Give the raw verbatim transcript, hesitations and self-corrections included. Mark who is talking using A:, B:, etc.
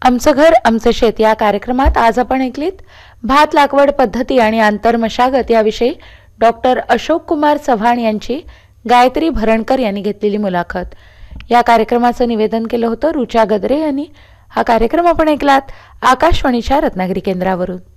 A: आमचं घर आमचं शेत या कार्यक्रमात आज आपण ऐकलीत भात लागवड पद्धती आणि आंतरमशागत याविषयी डॉक्टर अशोक कुमार चव्हाण यांची गायत्री भरणकर यांनी घेतलेली मुलाखत। या कार्यक्रमाचं निवेदन केलं होतं रुचा गद्रे यांनी। हा कार्यक्रम आपण ऐकलात आकाशवाणीच्या रत्नागिरी केंद्रावरून।